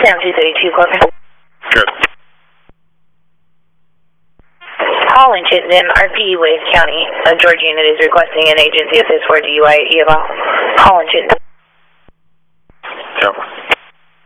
Sam 232, Corcoran. Good. Holland Chittenden, RP Wade County, a Georgia unit is requesting an agency assist for DUI at Eval. Holland Chittenden.